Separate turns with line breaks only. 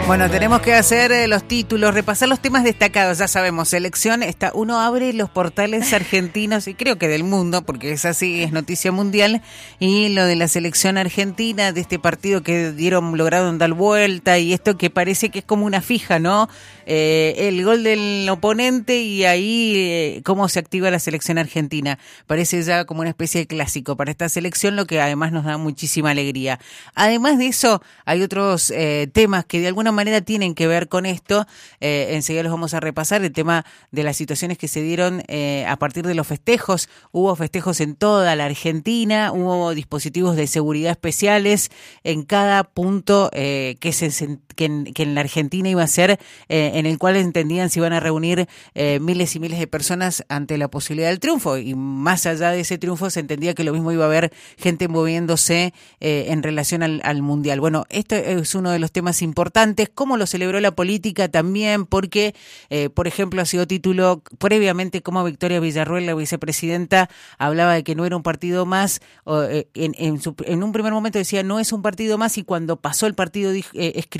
Bueno, tenemos que hacer los títulos, repasar los temas destacados. Ya sabemos, selección, uno abre los portales argentinos y creo que del mundo, porque es así, es noticia mundial, y lo de la selección argentina, de este partido que lograron dar vuelta, y esto que parece que es como una fija, ¿no? El gol del oponente y ahí cómo se activa la selección argentina. Parece ya como una especie de clásico para esta selección, lo que además nos da muchísima alegría. Además de eso, hay otros temas que de alguna manera tienen que ver con esto. Enseguida los vamos a repasar. El tema de las situaciones que se dieron a partir de los festejos. Hubo festejos en toda la Argentina, hubo dispositivos de seguridad especiales en cada punto que en la Argentina iba a ser, en el cual entendían se iban a reunir miles y miles de personas ante la posibilidad del triunfo. Y más allá de ese triunfo se entendía que lo mismo iba a haber gente moviéndose en relación al Mundial. Bueno, este es uno de los temas importantes. Cómo lo celebró la política también, porque, por ejemplo, ha sido título previamente como Victoria Villarruel, la vicepresidenta, hablaba de que no era un partido más. En un primer momento decía no es un partido más, y cuando pasó el partido escribió